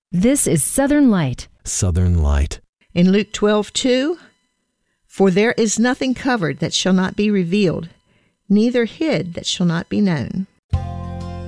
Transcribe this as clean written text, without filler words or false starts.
This is Southern Light. Southern Light. In Luke 12:2, for there is nothing covered that shall not be revealed, neither hid that shall not be known.